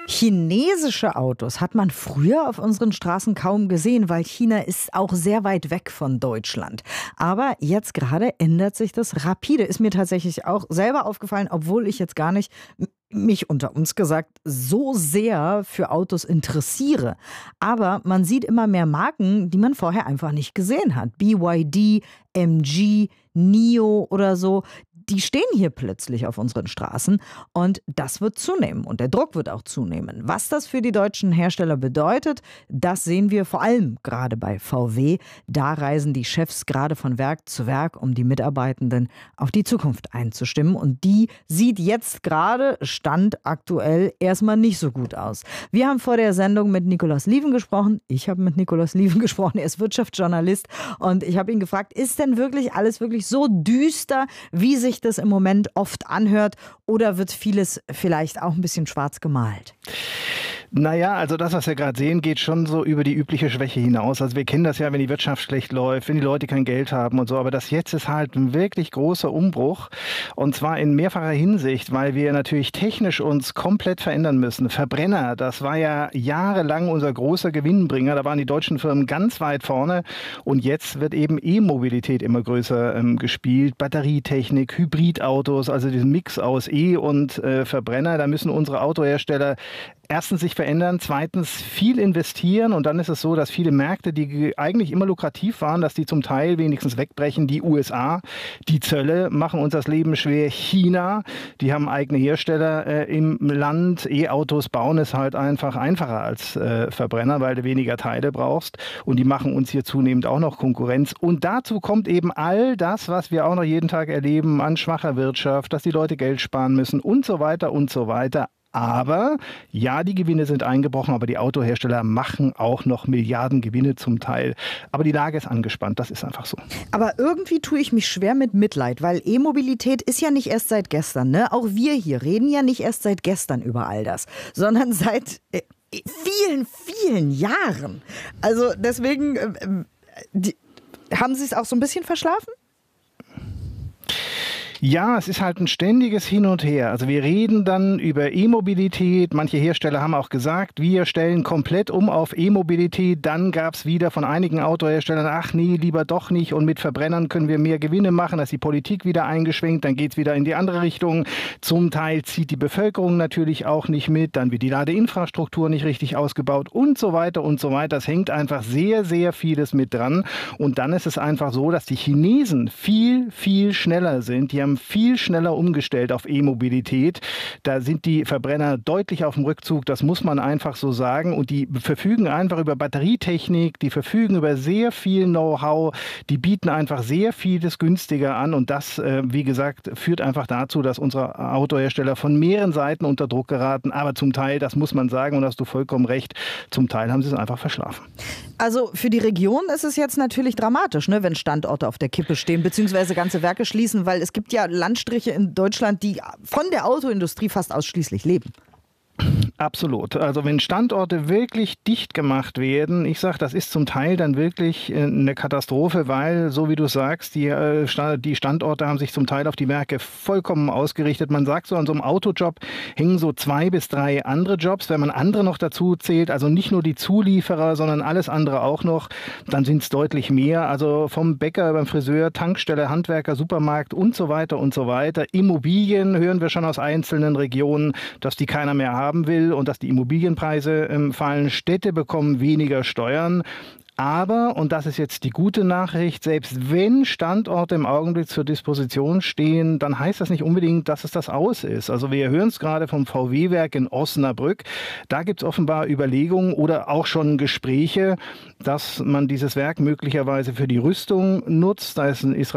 Chinesische Autos hat man früher auf unseren Straßen kaum gesehen, weil China ist auch sehr weit weg von Deutschland. Aber jetzt gerade ändert sich das rapide. Ist mir tatsächlich auch selber aufgefallen, obwohl ich jetzt gar nicht mich unter uns gesagt so sehr für Autos interessiere. Aber man sieht immer mehr Marken, die man vorher einfach nicht gesehen hat. BYD, MG, NIO oder so. Die stehen hier plötzlich auf unseren Straßen und das wird zunehmen und der Druck wird auch zunehmen. Was das für die deutschen Hersteller bedeutet, das sehen wir vor allem gerade bei VW. Da reisen die Chefs gerade von Werk zu Werk, um die Mitarbeitenden auf die Zukunft einzustimmen. Und die sieht jetzt gerade, Stand aktuell, erstmal nicht so gut aus. Wir haben vor der Sendung mit Nikolaus Lieven gesprochen. Ich habe mit Nikolaus Lieven gesprochen. Er ist Wirtschaftsjournalist und ich habe ihn gefragt, ist denn wirklich alles wirklich so düster, wie sich das im Moment oft anhört, oder wird vieles vielleicht auch ein bisschen schwarz gemalt? Naja, also das, was wir gerade sehen, geht schon so über die übliche Schwäche hinaus. Also wir kennen das ja, wenn die Wirtschaft schlecht läuft, wenn die Leute kein Geld haben und so. Aber das jetzt ist halt ein wirklich großer Umbruch. Und zwar in mehrfacher Hinsicht, weil wir natürlich technisch uns komplett verändern müssen. Verbrenner, das war ja jahrelang unser großer Gewinnbringer. Da waren die deutschen Firmen ganz weit vorne. Und jetzt wird eben E-Mobilität immer größer gespielt. Batterietechnik, Hybridautos, also diesen Mix aus E- und Verbrenner. Da müssen unsere Autohersteller erstens sich verändern, zweitens viel investieren und dann ist es so, dass viele Märkte, die eigentlich immer lukrativ waren, dass die zum Teil wenigstens wegbrechen. Die USA, die Zölle machen uns das Leben schwer. China, die haben eigene Hersteller im Land. E-Autos bauen es halt einfach einfacher als Verbrenner, weil du weniger Teile brauchst und die machen uns hier zunehmend auch noch Konkurrenz. Und dazu kommt eben all das, was wir auch noch jeden Tag erleben an schwacher Wirtschaft, dass die Leute Geld sparen müssen und so weiter und so weiter. Aber ja, die Gewinne sind eingebrochen, aber die Autohersteller machen auch noch Milliardengewinne zum Teil. Aber die Lage ist angespannt, das ist einfach so. Aber irgendwie tue ich mich schwer mit Mitleid, weil E-Mobilität ist ja nicht erst seit gestern, ne? Auch wir hier reden ja nicht erst seit gestern über all das, sondern seit vielen, vielen Jahren. Also deswegen, haben Sie es auch so ein bisschen verschlafen? Ja, es ist halt ein ständiges Hin und Her. Also wir reden dann über E-Mobilität. Manche Hersteller haben auch gesagt, wir stellen komplett um auf E-Mobilität. Dann gab es wieder von einigen Autoherstellern, ach nee, lieber doch nicht. Und mit Verbrennern können wir mehr Gewinne machen. Da ist die Politik wieder eingeschwenkt. Dann geht es wieder in die andere Richtung. Zum Teil zieht die Bevölkerung natürlich auch nicht mit. Dann wird die Ladeinfrastruktur nicht richtig ausgebaut und so weiter und so weiter. Es hängt einfach sehr, sehr vieles mit dran. Und dann ist es einfach so, dass die Chinesen viel, viel schneller sind. Die haben viel schneller umgestellt auf E-Mobilität. Da sind die Verbrenner deutlich auf dem Rückzug, das muss man einfach so sagen. Und die verfügen einfach über Batterietechnik, die verfügen über sehr viel Know-how, die bieten einfach sehr vieles günstiger an. Und das, wie gesagt, führt einfach dazu, dass unsere Autohersteller von mehreren Seiten unter Druck geraten. Aber zum Teil, das muss man sagen, und da hast du vollkommen recht, zum Teil haben sie es einfach verschlafen. Also für die Region ist es jetzt natürlich dramatisch, ne, wenn Standorte auf der Kippe stehen, beziehungsweise ganze Werke schließen, weil es gibt ja Landstriche in Deutschland, die von der Autoindustrie fast ausschließlich leben. Absolut. Also wenn Standorte wirklich dicht gemacht werden, ich sage, das ist zum Teil dann wirklich eine Katastrophe, weil, so wie du sagst, die Standorte haben sich zum Teil auf die Werke vollkommen ausgerichtet. Man sagt so, an so einem Autojob hängen so 2 bis 3 andere Jobs. Wenn man andere noch dazu zählt, also nicht nur die Zulieferer, sondern alles andere auch noch, dann sind es deutlich mehr. Also vom Bäcker beim Friseur, Tankstelle, Handwerker, Supermarkt und so weiter und so weiter. Immobilien hören wir schon aus einzelnen Regionen, dass die keiner mehr haben will und dass die Immobilienpreise fallen. Städte bekommen weniger Steuern. Aber, und das ist jetzt die gute Nachricht, selbst wenn Standorte im Augenblick zur Disposition stehen, dann heißt das nicht unbedingt, dass es das aus ist. Also wir hören es gerade vom VW-Werk in Osnabrück. Da gibt es offenbar Überlegungen oder auch schon Gespräche, dass man dieses Werk möglicherweise für die Rüstung nutzt. Da ist ein